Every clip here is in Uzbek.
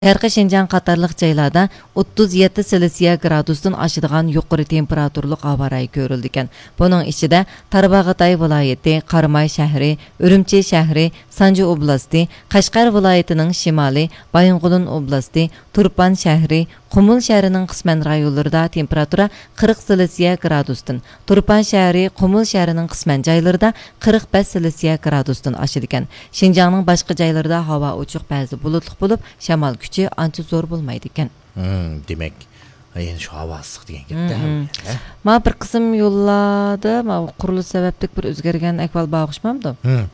Şərqi Şinjan qatarlıq joylarda 37 Selsiya gradusdan aşıdığan yuqori temperaturluq hava rayı görüldükan. Bunun içində Tarbağatay vilayeti, Qarmay şəhəri, Ürümçi şəhəri, Sanji oblasti, Qashqar vilayetining shimoli, Bayınqulun oblasti, Turpan şəhəri, Qumul şəhərinin qismən rayonlarında temperatura 40 Selsiya gradusdan, Turpan şəhəri, Qumul şəhərinin qismən joylarında 45 Selsiya gradusdan aşıdıkan. Şinjanның başqa joylarında hava ochiq, ba'zi bulutliq bo'lib, shamol kuchi ancha zo'r bo'lmaydi ekan. Demak, yani şu hava ıssiq degan gapda. Ma bir qism yo'llarda ma qurilish sabablik bir o'zgargan ahvol bag'ishmamdi.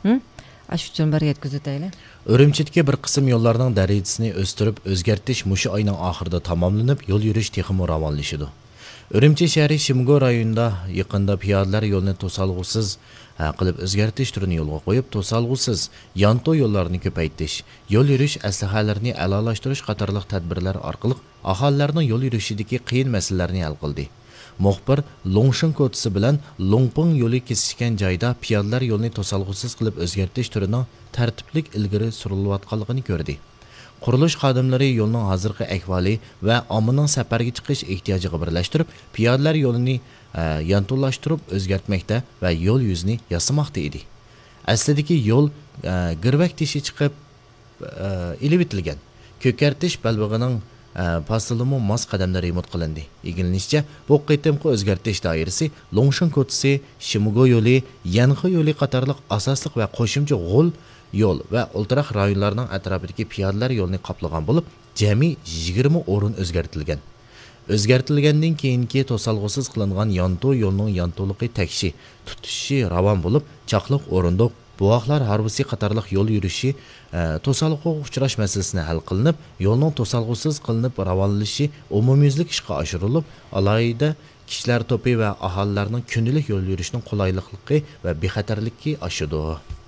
Ash uchun bir yetkazaylik. Ürümçidagi bir qism yo'llarning darajasini o'stirib, o'zgartish mushu oyning oxirida tamomlanib, yo'l yurish texmi ravonlashidi. Ürümçi shahri Shimgo rayonida yaqinda piyodalar yo'lni to'salg'usiz qilib o'zgartish turini yo'lga qo'yib, to'salg'usiz yanto yo'llarini ko'paytirish, yo'l yurish aslahalarini alolashtirish qatorliq tadbirlar orqali aholilarning yo'l yurishidagi qiyin masalalarni hal qildi. Muxbir Longshin kodisi bilan Longping yo'li kesishgan joyda piyodalar yo'lni to'salg'usiz qilib o'zgartish turining tartiblik ilgari surilayotganligini ko'rdi. Qurilish xodimlari yo'lning hozirgi ahvoli va ommaning safarga chiqish ehtiyojiga birlashtirib, piyodalar yo'lini yantollashtirib o'zgartmoqda va yo'l yuzini yasamoqda edi. Aslidagi yo'l girvak tishi chiqib ilib etilgan. Ko'kartish balbig'ining pasilimi mos qadamda remont qilindi. Egilinishcha, bu qitimqi o'zgartish doirasi Longshin kodisi, Shimgo yo'li, Yanxi yo'li qatorliq asosliq va qo'shimcha g'ol yo'l va o'ltiraq rayonlarning atrofidagi piyodalar yo'lini qoplagan bo'lib, jami 20 o'rin o'zgartirilgan. O'zgartirilgandan keyingi to'salg'usiz qilingan yanto yo'lning yantoliqi takshi, tutishi ravon bo'lib, chaqliq o'rindiq, buvoqlar harbisi qatorliq yo'l yurishi to'salg'uga uchrash masalasini hal qilinib, yo'lning to'salg'usiz qilinib ravonlanishi umumyuzlik ishga oshirilib, alohida kishilar to'pi va aholilarning kundalik yo'l yurishining qulayligi va bexatarligi oshidi.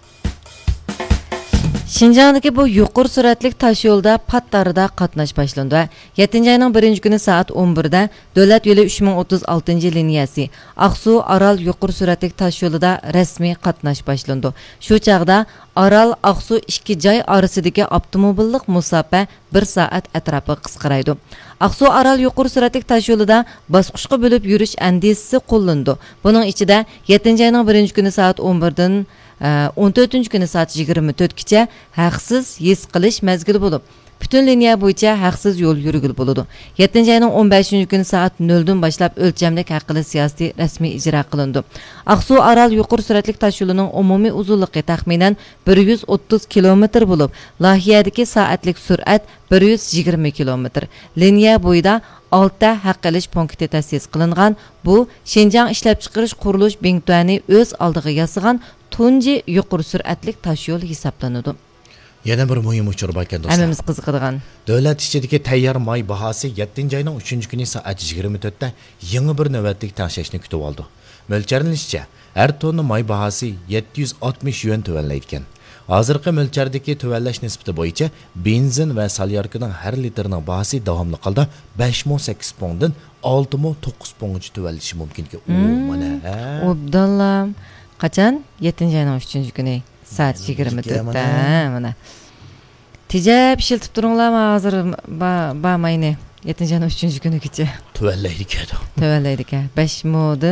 Şinjandagi bu yuqori suratli tosh yo'lda patlarida qatnash boshlandi. 7-oyning 1-kuni soat 11da Davlat yo'li 3036-liniyasi Aqsu Aral yuqori suratli tosh yo'lida rasmiy qatnash boshlandi. Shu chaqda Aral Aqsu ikki joy orasidagi avtomobillik musofa 1 soat atrofi qisqaraydi. Aqsu Aral yuqori suratli tosh yo'lida bosqichga bo'lib yurish andisi qo'llandi. Buning ichida 7-oyning 1-kuni soat 11dan 14-kuni soat 24gacha haqsiz his qilish mazgili bo'lib, butun liniya bo'yicha haqsiz yo'l yurgil bo'ladi. 7-oyning 15-kuni soat 0dan boshlab o'lchamlik haqli siyosiy rasmiy ijro qilindi. Aqsu Aral yuqori suratli tosh yo'lining umumiy uzunligi taxminan 130 km bo'lib, loyihadagi soatlik surat 120 km. Liniya bo'yida 6 haq qilish punkti ta'sis qilingan. Bu Şinjan ishlab chiqarish qurilish Bingtuani o'z oldiga yasagan tunji yuqori suratli tosh yo'l hisoblanadi. Yana bir muhim uchur bor ekan do'stlar. Hammamiz qiziqadigan. Davlat ichidagi tayyor may bahosi 7-oyning 3-kuni soat 24da yangi bir navbatlik tashishni kutib oldi. Mo'ljallanishcha, har tonna may bahosi 760 yuan tuvanlaydi ekan. Hozirgi mo'ljaldagi tuvanlash nisbati bo'yicha benzin va solyarkaning har litrining bahosi davomli holda 5.8 ponddan 6.9 pondgacha tuvanlashi mumkin ekan. Mana. Obdallam. Qachon? 7-oyning 3-kuni soat 24da mana. Tejab ishiltib turinglarmi hozir mayni 7-oyning 3-kunigacha. Tuvanlaydi ekan. Tuvanlaydi ekan. 5 moddan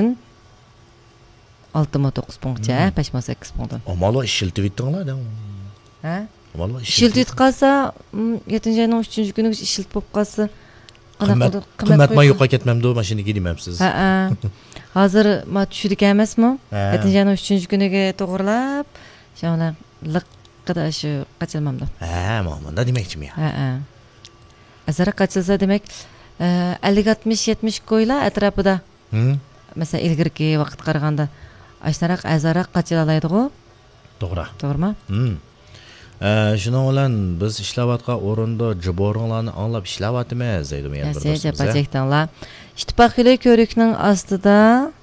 6.9 punktcha, 5.8 punktdan. Amalo ishiltib etdinglar-da. Ha? Amalo ishiltib qolsa, 7-oyning 3-kunigacha ishiltib bo'lib qolsa, qimmat may yo'qqa ketmamdi, mashinaga demamsiz. Ha. Hozir ma tushdik emasmi? 7-oyning 3-kuniga to'g'rilab, shona liqqida shu qachilmamdi. Ha, mana demakchimi? Ha. Azara qachilsa demak 50-60-70 ko'ylar atrofida. Mesela ilgirki vaqt qaraganda ashnaroq azaraq qachila oladi-ku. To'g'rimi? Shuning bilan biz ishlayotgan o'rinda jiboringlarni anglab ishlayapmiz deydi men bir do'stimiz. Bajekdanlar. İttifoqli ko'rikning ostida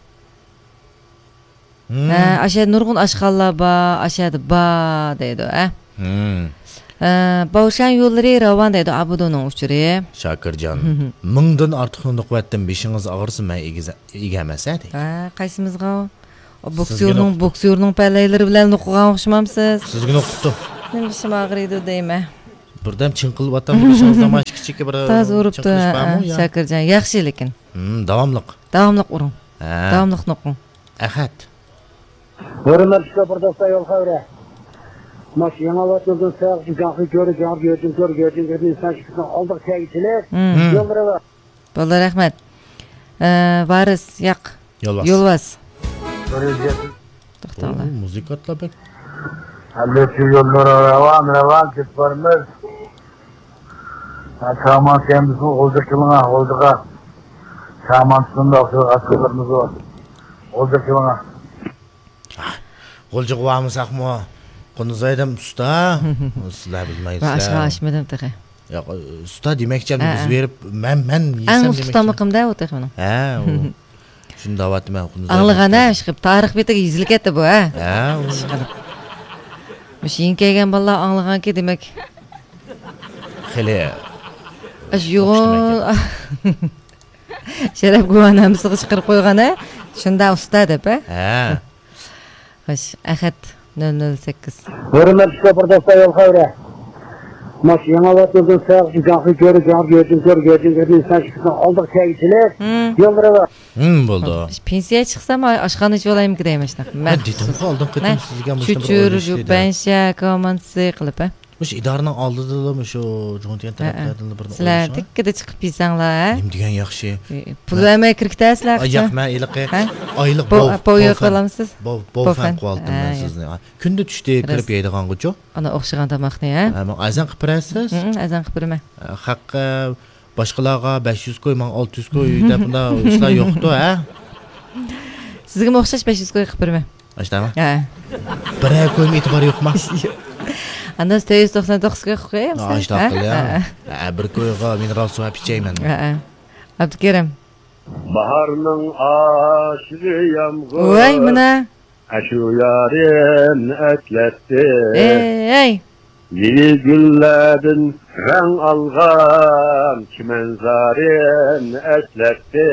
asha nurg'un ashqallar bor, ashada bor deydi, Bavshan yo'llari ravon deydi Abudoning uchuri. Shakirjon, 1000dan ortiq quvvatdan beshingiz og'irsin, men ega emas edi. Qaysimizga? Boksyorning pallaylari bilan o'qigan o'xshamamsiz? Sizga o'qitdi. Men bishim og'riydi deyman. Birden çınqılıp atam başınızda maş kichik bir Taz uruptu. çınqılış barmı ya? Şakircan, yaxshi lekin. Davamlıq. Davamlıq urun. Ha. Davamlıq noqun. Ahad. Hürmetli Kıbrıs'ta yol kavre. Maş yanalat yoldan sağ çıkan gördüm insan çıkısına aldık sevgisiler. Yollara var. Bo'ldi, rahmat. Varis, yoq. Yo'lbas. Yo'lbas. Oo, muzikatla bek. Halbuki yollara revan çıkvarımız. Şaman kendisi olduğa. Şaman sınırında askılarımız var. Olduğa. Golcu quvamısak mı? Qonuzaydım usta. Sizler bilmeysizler. Aşağı aşmadım tığı. Yo'q, usta demakchi biz berib men yesam Ang demakchi. ustamliqimda o'taq buni. Ha, shuni davatman Qonuzay. Anglag'ana ishqib tarix betiga yuzlik etdi bu, ha. Ha, Mush yengaygan bolalar anglaganki demak. xili. Ash yo'g'on. Sharaf guvanamizni chiqarib qo'ygan, ha. Shunda usta deb, ha. Ha. Xo'sh, Ahad 008. Hürmetli Kıbrıs'ta yol kavre. Maş yanalat yoldan sağ çıkan gördüm insan çıkısına aldık sevgisiler. Yollara var. Bo'ldi. Pensiya chiqsam oshxona ichib olaymi deyman shunaqa. Men dedim, oldin qaytim sizga Chuchur, pensiya, komansiya qilib, ha. Mush idoraning oldida shu jontiyan taraflardan bir. Sizlar tikkida chiqib yesanglar, ha. Nim degan yaxshi. Pul vermay kirkitasizlar. Yo'q, men iliqi oylik Bo'y qilamsiz. Bo'fan qoldim men sizni. Kunda tushda kirib yeydigan-ku. Ana o'xshagan tomoqni, ha. Men azan qilib berasiz. Azan qilib beraman. Haqqa boshqalarga 500 qo'y, men 600 qo'y deb bunda ishlar yo'q-ku, ha. Sizga o'xshash 500 qo'y qilib beraman. Ashtami? Ha. Biray qo'yim e'tibor yo'qmi? Anda 199 qo'y qo'yamiz. Ashtaqil ya. Bir qo'yga mineral suv olib ichayman. Ha. Abdukerim. Baharның aşırı yağmur. Voy, mana. Aşu yarın etletti. Ey. Yeni güllerden renk algan çimenzarin etletti.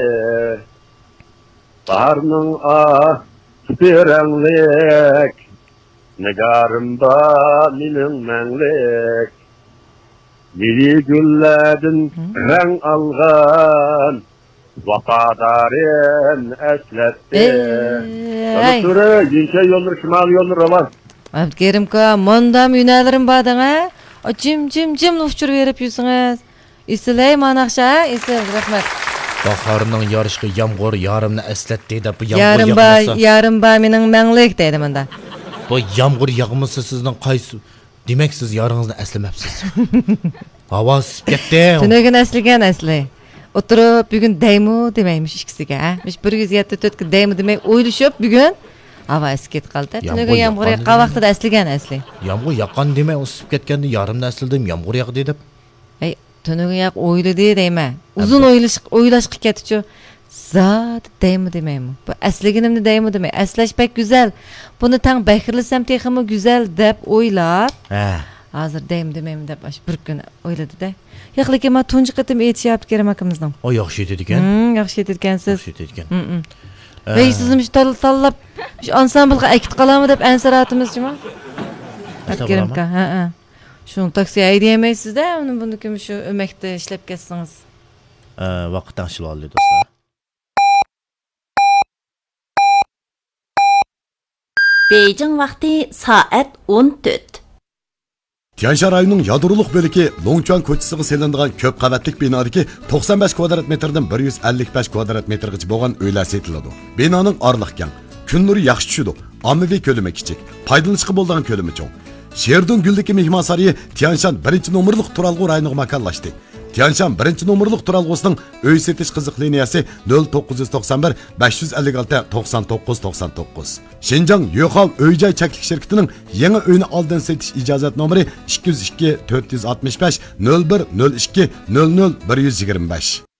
Baharның aşırı renklik. Negarımda minin menlik. Yeni güllerden renk algan vafadarin esletti. Ey. Sonra yinke yolur, şimal yolur olan. Abdukerim ka, mondam yönelirim badın, ha. O cim uçur verip yüzünüz. İsiley manaqşa, ha. İsil, rahmet. Baharning yorishqi yomg'ir yarimni eslatdi deb bu yomg'ir Yarım ba mening manglik deydi menda. Bu yomg'ir yog'masa sizning qaysi demak siz yoringizni eslamabsiz. Havo sib ketdi. Tunugin asligan asli. O'tirib bugun deymi demaymish ikkisiga, ha. Mish 174 ga deymi demay o'ylashib bugun havo esib ketib qoldi. Tunugin yomg'ir yoqqan vaqtida asligan asli. Yomg'ir yoqqan demay o'sib ketganda yarimni asildim yomg'ir yog'di deb. Ey, tunugin yoq o'yladi deyma. Uzun o'ylashqa ketdi-chu. Zat deymi demaymi? Bu asliginimni deymi demay. Aslash pek güzel. Buni tang bakirlasam texmi güzel deb o'ylab. Ha. Hozir deymi demaymi deb bir kun o'yladi-da. Yo'q, lekin men tunji qatim aytishyapti kerak akamizdan. O yaxshi aytadi ekan. Yaxshi aytgansiz. Yaxshi aytadi ekan. Ve sizimiz tanlab şu ansamblga akit qalamı deb ansiratimizmi? Kerimka, ha. Şunu taksiye aydeyemeysizda, uni buniki shu ömekde ishlab ketsangiz. Vaqt tashil oldi do'stlar. Beijing vaqti saat 14. Tianshan rayonunun yadroluk bölüki Longchuan ko'chasiga selinadigan ko'p qavatlik binodagi 95 kvadrat metrdan 155 kvadrat metrgacha bo'lgan uylar setiladi. Binoning orliq keng, kun nuri yaxshi tushadi, ommaviy ko'lami kichik, foydalanishga bo'ladigan ko'lami cho'ng. Sherdun Guldagi mehmon saroyi Tianshan 1-nomerlik turalg'u rayoniga makonlashdi. Tianshan 1-nomerlik turalg'usining uy setish qiziq liniyasi 0991 556 99 99. Şinjan Yo'qol uy-joy chaklik shirkatining yangi uyni oldin setish ijozat nomeri 202 465 01 02 00 125.